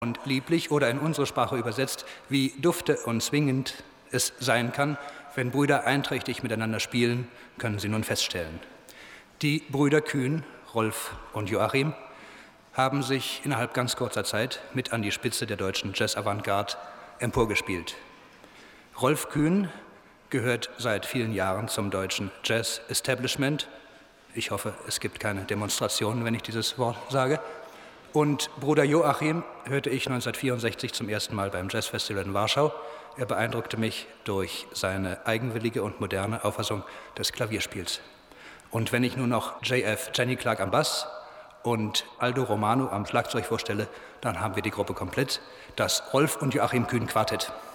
und lieblich oder in unsere Sprache übersetzt, wie dufte und zwingend es sein kann, wenn Brüder einträchtig miteinander spielen, können Sie nun feststellen. Die Brüder Kühn, Rolf und Joachim, haben sich innerhalb ganz kurzer Zeit mit an die Spitze der deutschen Jazz-Avantgarde emporgespielt. Rolf Kühn gehört seit vielen Jahren zum deutschen Jazz-Establishment. Ich hoffe, es gibt keine Demonstrationen, wenn ich dieses Wort sage. Und Bruder Joachim hörte ich 1964 zum ersten Mal beim Jazzfestival in Warschau. Er beeindruckte mich durch seine eigenwillige und moderne Auffassung des Klavierspiels. Und wenn ich nun noch JF Jenny Clark am Bass und Aldo Romano am Schlagzeug vorstelle, dann haben wir die Gruppe komplett, das Rolf und Joachim Kühn Quartett.